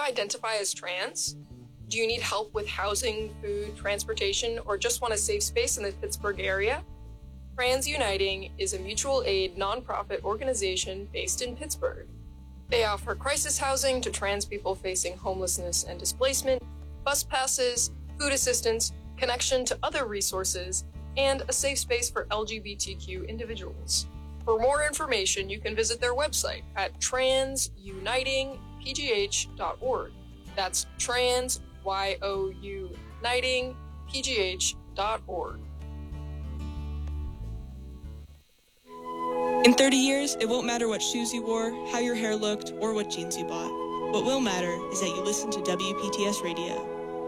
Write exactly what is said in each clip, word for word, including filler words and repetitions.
identify as trans? Do you need help with housing, food, transportation, or just want a safe space in the Pittsburgh area? Trans Uniting is a mutual aid nonprofit organization based in Pittsburgh. They offer crisis housing to trans people facing homelessness and displacement, bus passes, food assistance, connection to other resources, and a safe space for L G B T Q individuals. For more information, you can visit their website at trans uniting p g h dot org. That's trans, Y O U, uniting, p g h dot org. In thirty years, it won't matter what shoes you wore, how your hair looked, or what jeans you bought. What will matter is that you listen to W P T S Radio.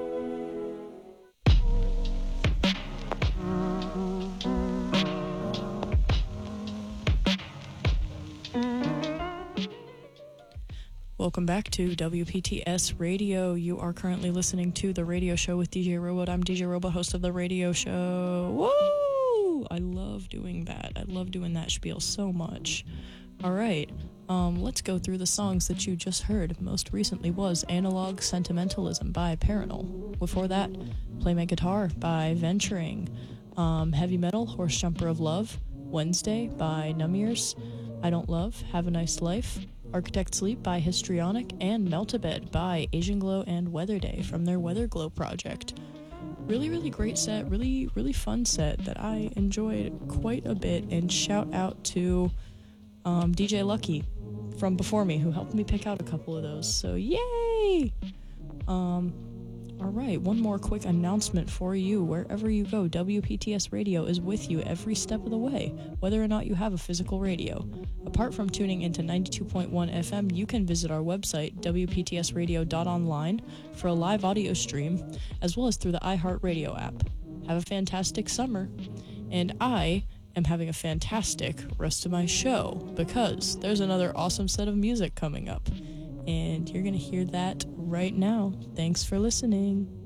Welcome back to W P T S Radio. You are currently listening to The Radio Show with D J Robot. I'm D J Robot, host of The Radio Show. Woo! I love doing that. I love doing that spiel so much. All right, um, let's go through the songs that you just heard. Most recently was Analog Sentimentalism by Paranol. Before that, Play My Guitar by Venturing. Um, Heavy Metal, Horse Jumper of Love. Wednesday by Numb Ears. I Don't Love, Have a Nice Life. Architect Sleep by Histrionic, and Melt-A-Bed by Asian Glow and Weather Day from their Weather Glow project. Really, really great set, really, really fun set that I enjoyed quite a bit, and shout out to um, D J Lucky from before me who helped me pick out a couple of those, so yay! Um, alright, one more quick announcement for you. Wherever you go, W P T S Radio is with you every step of the way, whether or not you have a physical radio. Apart from tuning into ninety-two point one F M, you can visit our website, w p t s radio dot online, for a live audio stream, as well as through the iHeartRadio app. Have a fantastic summer, and I am having a fantastic rest of my show, because there's another awesome set of music coming up, and you're going to hear that right now. Thanks for listening.